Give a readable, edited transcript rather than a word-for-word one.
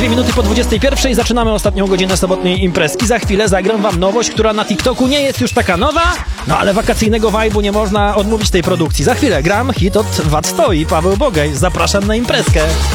2 minuty po 21 zaczynamy ostatnią godzinę sobotniej imprezki. Za chwilę zagram wam nowość, która na TikToku nie jest już taka nowa, no ale wakacyjnego vibe'u nie można odmówić tej produkcji. Za chwilę gram hit od Wat Stoi, Paweł Bogaj. Zapraszam na imprezkę.